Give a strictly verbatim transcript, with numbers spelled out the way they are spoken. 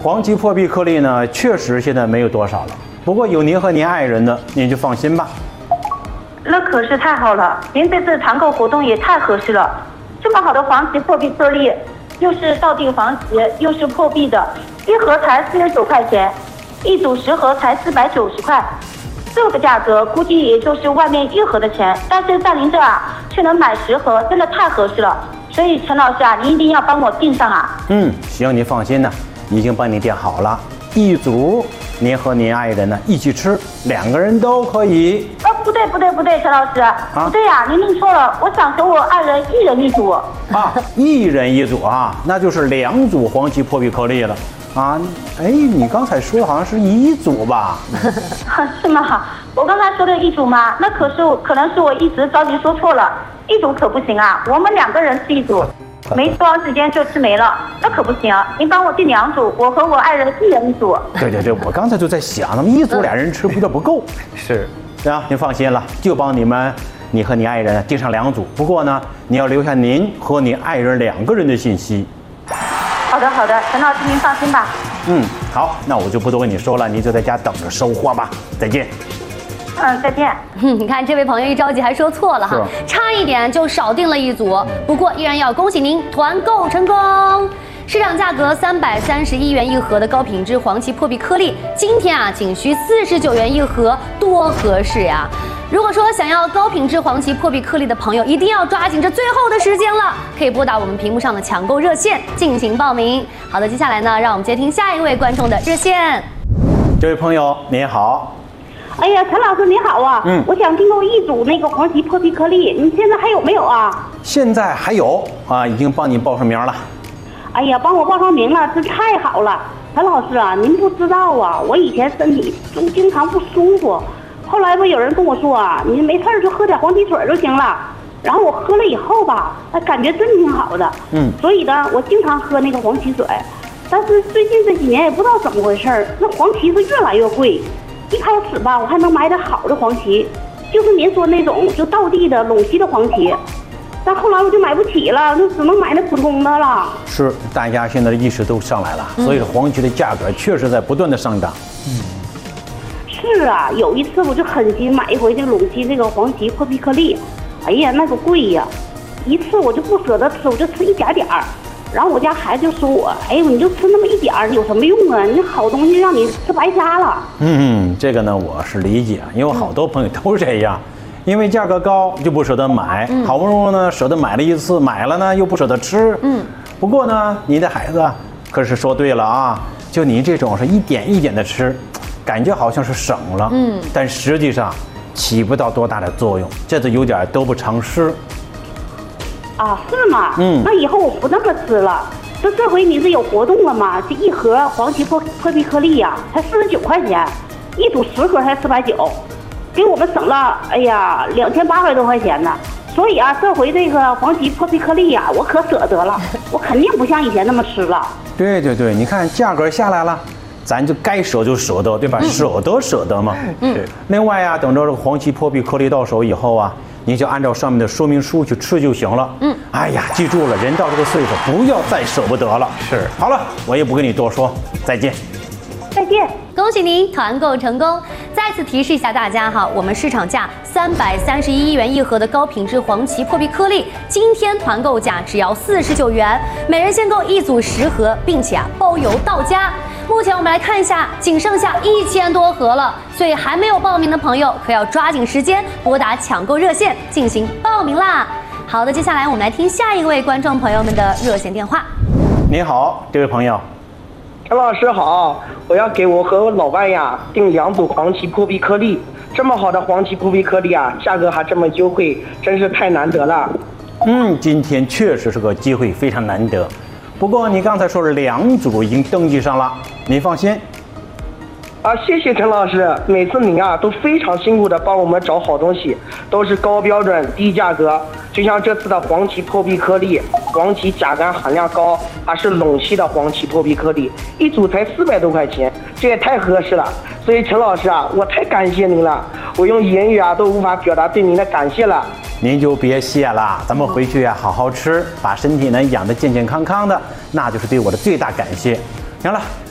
黄芪破壁颗粒呢，确实现在没有多少了。不过有您和您爱人的，您就放心吧。 那可是太好了，您这次团购活动也太合适了。这么好的黄芪破壁颗粒，又是道地黄芪，又是破壁的，一盒才四十九块钱，一组十盒才四百九十块。这个价格估计也就是外面一盒的钱，但是在您这啊却能买十盒，真的太合适了。所以陈老师啊，您一定要帮我订上啊。 嗯，行，您放心呐，已经帮你订好了，一组您和您爱人呢一起吃，两个人都可以。 呃，不对不对不对，陈老师，啊、不对呀、啊，您弄错了，我想和我爱人一人一组。 啊，一人一组啊，那就是两组黄芪破壁颗粒了。啊，哎，你刚才说的好像是一组吧？ 是吗？我刚才说的一组吗？那可是可能是我一直着急说错了，一组可不行啊，我们两个人吃一组，没多长时间就吃没了，那可不行啊！您帮我订两组，我和我爱人一人一组。对对对，我刚才就在想，那么一组俩人吃不就不够？ 是， 对啊，您放心了，就帮你们，你和你爱人订上两组。不过呢，你要留下您和你爱人两个人的信息。 好的好的，陈老师您放心吧。 嗯，好，那我就不多跟你说了，你就在家等着收货吧。再见。 嗯，再见。 嗯，你看这位朋友一着急还说错了哈，差一点就少订了一组。不过依然要恭喜您团购成功。市场价格三百三十一元一盒的高品质黄芪破壁颗粒，今天啊仅需四十九元一盒，多合适呀！如果说想要高品质黄芪破壁颗粒的朋友，一定要抓紧这最后的时间了，可以拨打我们屏幕上的抢购热线进行报名。好的，接下来呢，让我们接听下一位观众的热线。 这位朋友您好。 哎呀，陈老师你好啊，嗯，我想订购一组那个黄芪破壁颗粒，你现在还有没有啊？ 现在还有啊，已经帮你报上名了。 哎呀，帮我报上名了，这太好了。陈老师啊，您不知道啊，我以前身体就经常不舒服，后来吧有人跟我说啊，你没事就喝点黄芪水就行了。然后我喝了以后吧，感觉真挺好的，嗯，所以呢，我经常喝那个黄芪水。但是最近这几年也不知道怎么回事，那黄芪是越来越贵。一开始吧，我还能买点好的黄芪，就是您说那种就道地的陇西的黄芪，但后来我就买不起了，就只能买那普通的了。 是，大家现在的意识都上来了，嗯、所以黄芪的价格确实在不断的上涨。嗯， 是啊，有一次我就狠心买一回这陇西这个黄芪破壁颗粒，哎呀，那个贵呀，一次我就不舍得吃，我就吃一点点儿。然后我家孩子就说我，哎，你就吃那么一点儿，有什么用啊？你好东西让你吃白瞎了。 嗯，这个呢我是理解，因为好多朋友都这样，因为价格高就不舍得买，嗯、好不容易呢舍得买了一次，买了呢又不舍得吃。嗯，不过呢，你的孩子可是说对了啊，就你这种是一点一点的吃，感觉好像是省了，嗯，但实际上起不到多大的作用，这就有点得不偿失。 啊，是吗？嗯，那以后我不那么吃了。这这回你是有活动了吗？这一盒黄芪破破壁颗粒呀、啊，才四十九块钱，一组十盒才四百九，给我们省了哎呀两千八百多块钱呢。所以啊，这回这个黄芪破壁颗粒呀、啊，我可舍得了，我肯定不像以前那么吃了。 对对对，你看价格下来了，咱就该舍就舍得，对吧？嗯、舍得舍得嘛。嗯。另外啊，等着这个黄芪破壁颗粒到手以后啊。你就按照上面的说明书去吃就行了。嗯，哎呀，记住了，人到这个岁数，不要再舍不得了。是，好了，我也不跟你多说，再见。 再见， 恭喜您团购成功。再次提示一下大家哈，我们市场价三百三十一元一盒的高品质黄芪破壁颗粒，今天团购价只要四十九元，每人限购一组十盒，并且啊包邮到家。目前我们来看一下，仅剩下一千多盒了，所以还没有报名的朋友可要抓紧时间拨打抢购热线进行报名啦。好的，接下来我们来听下一位观众朋友们的热线电话。 您好，这位朋友。 陈老师好，我要给我和我老伴呀订两组黄芪破壁颗粒，这么好的黄芪破壁颗粒啊，价格还这么优惠，真是太难得了。 嗯，今天确实是个机会，非常难得。不过你刚才说了两组已经登记上了，你放心。 啊，谢谢陈老师，每次您啊都非常辛苦的帮我们找好东西，都是高标准低价格。就像这次的黄芪破壁颗粒，黄芪钾酐含量高，还是陇西的黄芪破壁颗粒，一组才四百多块钱，这也太合适了。所以陈老师啊，我太感谢您了，我用言语啊都无法表达对您的感谢了。 您就别谢了，咱们回去啊好好吃，把身体呢养得健健康康的，那就是对我的最大感谢。行了，